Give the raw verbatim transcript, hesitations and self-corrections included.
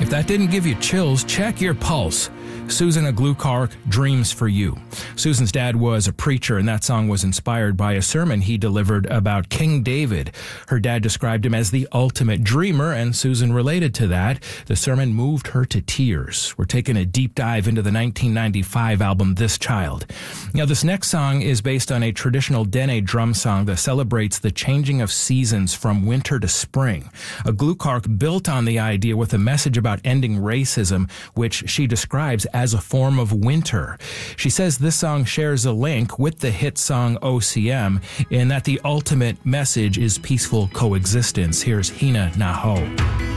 If that didn't give you chills, check your pulse. Susan Aglukark, Dreams for You. Susan's dad was a preacher, and that song was inspired by a sermon he delivered about King David. Her dad described him as the ultimate dreamer, and Susan related to that. The sermon moved her to tears. We're taking a deep dive into the nineteen ninety-five album This Child. Now, this next song is based on a traditional Dene drum song that celebrates the changing of seasons from winter to spring. Aglukark built on the idea with a message about ending racism, which she describes as a form of winter. She says this song shares a link with the hit song O C M in that the ultimate message is peaceful coexistence. Here's Hina Naho.